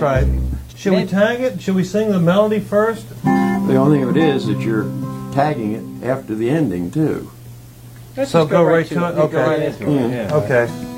right. Should we tag it? Should we sing the melody first? The only thing of it is that you're tagging it after the ending, too. So go right to it? Okay. Go right into it. Okay.